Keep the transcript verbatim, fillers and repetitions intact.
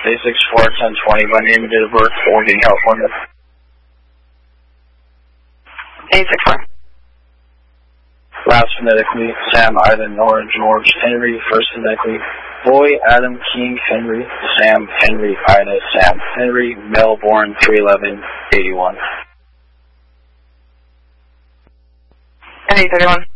eight six four, ten twenty, by name and date of birth, Oregon, California. eight six four. Last phonetically, Sam, Ivan, Nora, George, Henry, first phonetically, Boy, Adam, King, Henry, Sam, Henry, Ida, Sam, Henry, Melbourne, three eleven, eighty-one. eight thirty-one.